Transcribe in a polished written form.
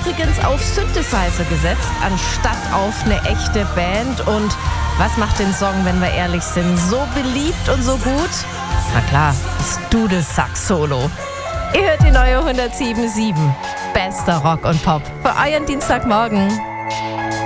übrigens auf Synthesizer gesetzt, anstatt auf eine echte Band. Und was macht den Song, wenn wir ehrlich sind, so beliebt und so gut? Na klar, das Dudelsack-Solo. Ihr hört die neue 107.7. Bester Rock und Pop für euren Dienstagmorgen.